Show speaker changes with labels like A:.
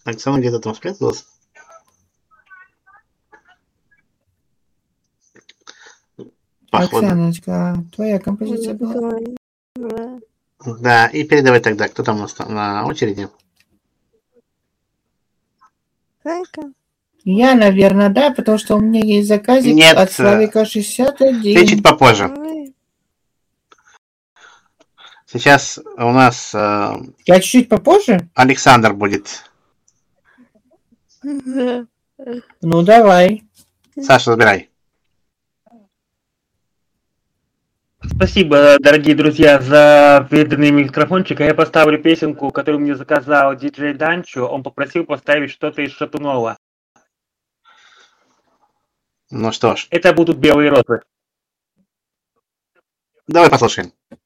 A: Оксана где-то там спряталась. Походу.
B: Оксаночка, твоя композиция была?
A: Да, и передавай тогда, кто там у нас на очереди.
C: Зайка.
B: Я, наверное, да, потому что у меня есть заказик
A: Нет,
B: от Славика 61.
A: ты чуть попозже. Сейчас у нас
B: Я чуть-чуть попозже?
A: Александр будет.
B: Ну, давай.
A: Саша, забирай.
D: Спасибо, дорогие друзья, за переданный микрофончик. Я поставлю песенку, которую мне заказал диджей Данчо. Он попросил поставить что-то из Шатунова.
A: Ну что ж.
D: Это будут белые розы.
A: Давай послушаем.